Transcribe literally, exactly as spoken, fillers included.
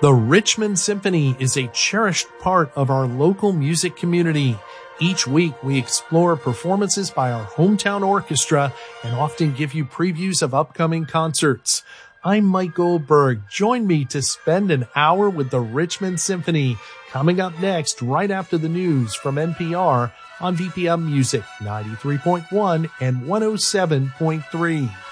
The Richmond Symphony is a cherished part of our local music community. Each week, we explore performances by our hometown orchestra and often give you previews of upcoming concerts. I'm Mike Goldberg. Join me to spend an hour with the Richmond Symphony. Coming up next, right after the news from N P R on V P M Music ninety-three point one and one oh seven point three.